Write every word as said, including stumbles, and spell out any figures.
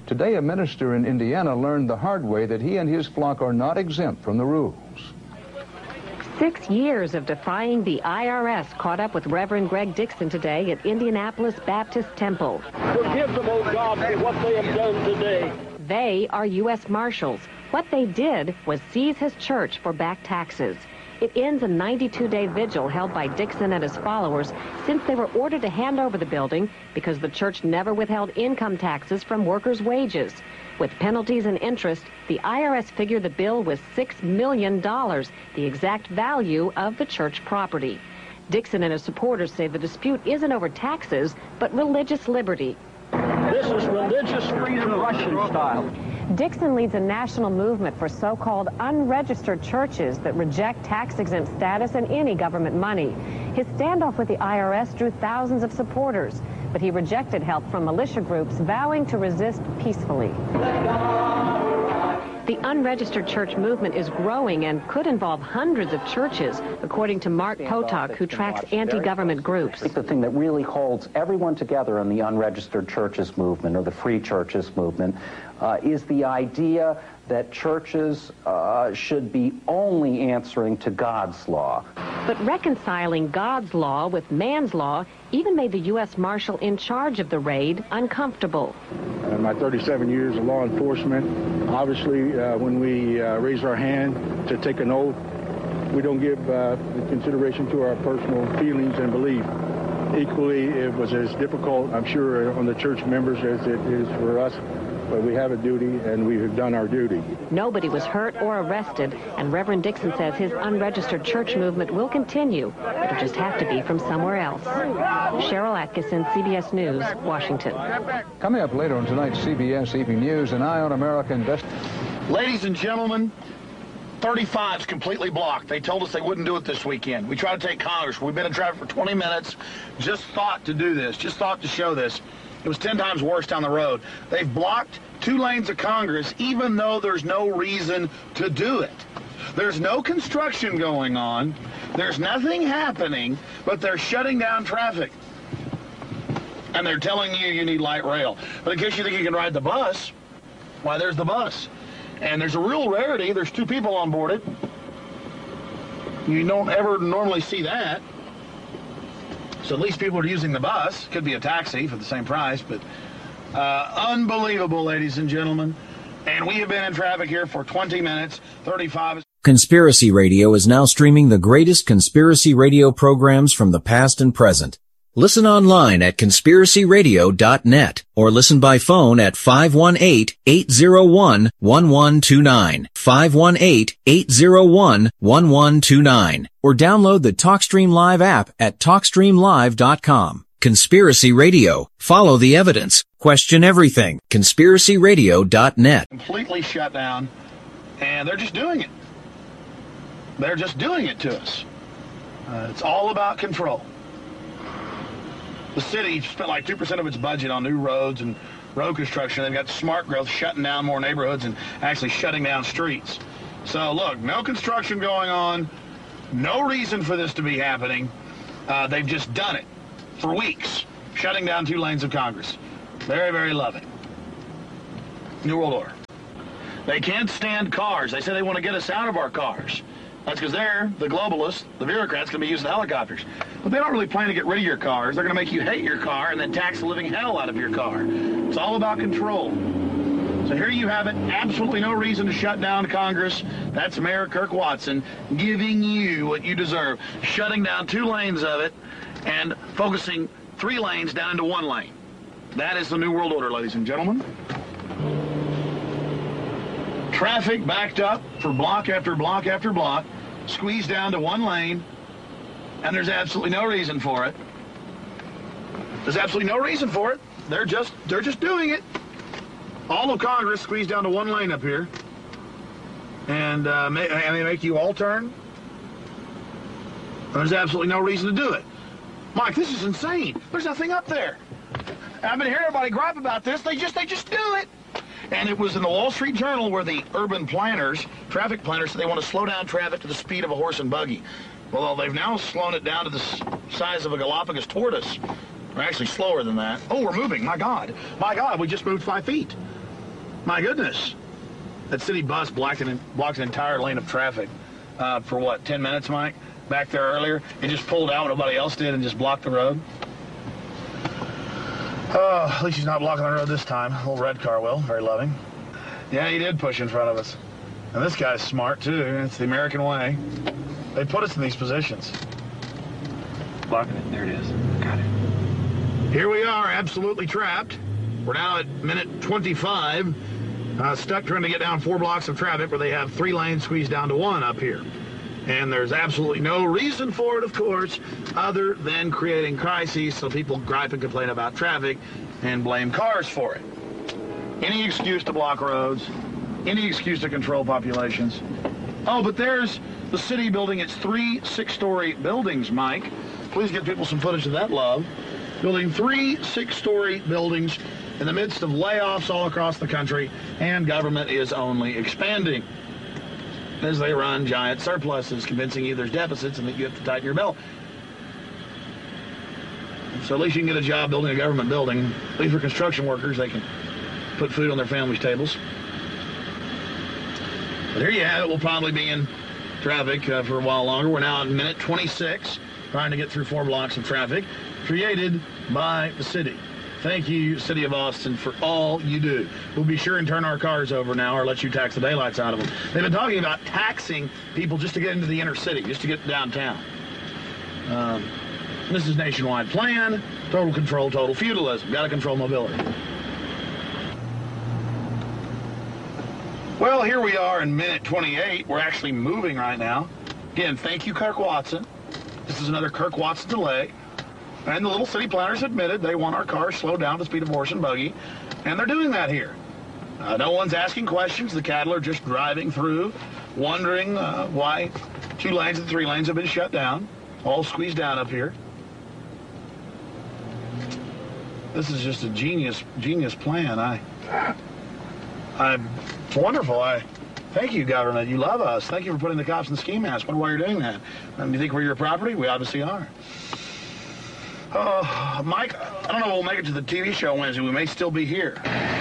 Today, a minister in Indiana learned the hard way that he and his flock are not exempt from the rules. Six years of defying the I R S caught up with Reverend Greg Dixon today at Indianapolis Baptist Temple. Forgive them, oh God, for what they have done today. They are U S Marshals. What they did was seize his church for back taxes. It ends a ninety-two day vigil held by Dixon and his followers since they were ordered to hand over the building because the church never withheld income taxes from workers' wages. With penalties and interest, the I R S figured the bill was six million dollars, the exact value of the church property. Dixon and his supporters say the dispute isn't over taxes, but religious liberty. This is religious freedom Russian style. Dixon leads a national movement for so-called unregistered churches that reject tax-exempt status and any government money. His standoff with the I R S drew thousands of supporters, but he rejected help from militia groups vowing to resist peacefully. The unregistered church movement is growing and could involve hundreds of churches, according to Mark Potok, who tracks anti-government groups. I think the thing that really holds everyone together in the unregistered churches movement, or the free churches movement, uh, is the idea that churches uh, should be only answering to God's law. But reconciling God's law with man's law even made the U S Marshal in charge of the raid uncomfortable. Uh, my thirty-seven years of law enforcement, obviously uh, when we uh, raise our hand to take an oath, we don't give uh, consideration to our personal feelings and belief. Equally, it was as difficult, I'm sure, on the church members as it is for us. But we have a duty, and we have done our duty. Nobody was hurt or arrested, and Reverend Dixon says his unregistered church movement will continue. It'll just have to be from somewhere else. Cheryl Atkinson, C B S News, Washington. Coming up later on tonight's C B S Evening News, an Eye on America invest. Ladies and gentlemen, thirty-five's completely blocked. They told us they wouldn't do it this weekend. We tried to take Congress. We've been in traffic for twenty minutes. Just thought to do this. Just thought to show this. It was ten times worse down the road. They've blocked two lanes of Congress, even though there's no reason to do it. There's no construction going on. There's nothing happening, but they're shutting down traffic. And they're telling you you need light rail. But in case you think you can ride the bus, why, there's the bus. And there's a real rarity. There's two people on board it. You don't ever normally see that. So at least people are using the bus. Could be a taxi for the same price, but uh, unbelievable, ladies and gentlemen. And we have been in traffic here for twenty minutes, thirty-five. Conspiracy Radio is now streaming the greatest conspiracy radio programs from the past and present. Listen online at conspiracy radio dot net or listen by phone at five one eight, eight zero one, one one two nine, five one eight, eight zero one, one one two nine, or download the TalkStream Live app at talk stream live dot com. Conspiracy Radio. Follow the evidence. Question everything. conspiracy radio dot net. Completely shut down, and they're just doing it. They're just doing it to us. Uh, it's all about control. The city spent like two percent of its budget on new roads and road construction. They've got smart growth shutting down more neighborhoods and actually shutting down streets. So, look, no construction going on, no reason for this to be happening. Uh, they've just done it for weeks, shutting down two lanes of Congress. Very, very loving. New World Order. They can't stand cars. They say they want to get us out of our cars. That's because they're, the globalists, the bureaucrats, going to be using helicopters. But they don't really plan to get rid of your cars. They're going to make you hate your car and then tax the living hell out of your car. It's all about control. So here you have it. Absolutely no reason to shut down Congress. That's Mayor Kirk Watson giving you what you deserve. Shutting down two lanes of it and focusing three lanes down into one lane. That is the New World Order, ladies and gentlemen. Traffic backed up for block after block after block, squeezed down to one lane, and there's absolutely no reason for it. There's absolutely no reason for it. They're just they're just doing it. All of Congress squeezed down to one lane up here, and uh, may, and they make you all turn. There's absolutely no reason to do it. Mike, this is insane. There's nothing up there. I've been hearing everybody gripe about this. They just they just do it. And it was in the Wall Street Journal where the urban planners, traffic planners, said they want to slow down traffic to the speed of a horse and buggy. Well, they've now slowed it down to the size of a Galapagos tortoise. Or actually slower than that. Oh, we're moving. My God. My God, we just moved five feet. My goodness. That city bus blocked an, blocked an entire lane of traffic uh, for, what, ten minutes, Mike? Back there earlier. It just pulled out when nobody else did and just blocked the road. Oh, at least he's not blocking the road this time. A little red car will. Very loving. Yeah, he did push in front of us. And this guy's smart, too. It's the American way. They put us in these positions. Blocking it. There it is. Got it. Here we are, absolutely trapped. We're now at minute twenty-five. Uh, stuck trying to get down four blocks of traffic where they have three lanes squeezed down to one up here. And there's absolutely no reason for it, of course, other than creating crises so people gripe and complain about traffic and blame cars for it. Any excuse to block roads, any excuse to control populations. Oh, but there's the city building its three six-story buildings, Mike. Please get people some footage of that, love. Building three six-story buildings in the midst of layoffs all across the country, and government is only expanding as they run giant surpluses, convincing you there's deficits and that you have to tighten your belt. So at least you can get a job building a government building. At least for construction workers, they can put food on their families' tables. But here you have it. We'll probably be in traffic uh, for a while longer. We're now at minute twenty-six, trying to get through four blocks of traffic created by the city. Thank you, City of Austin, for all you do. We'll be sure and turn our cars over now or let you tax the daylights out of them. They've been talking about taxing people just to get into the inner city, just to get downtown. Um, this is nationwide plan, total control, total feudalism. Got to control mobility. Well, here we are in minute twenty-eight. We're actually moving right now. Again, thank you, Kirk Watson. This is another Kirk Watson delay. And the little city planners admitted they want our cars slowed down to the speed of horse and buggy, and they're doing that here. Uh, no one's asking questions. The cattle are just driving through, wondering uh, why two lanes and three lanes have been shut down, all squeezed down up here. This is just a genius, genius plan. I, I, it's wonderful. I thank you, government. You love us. Thank you for putting the cops in the ski mask. Wonder why you're doing that. Um, do you think we're your property? We obviously are. Uh, Mike, I don't know if we'll make it to the T V show Wednesday. We may still be here.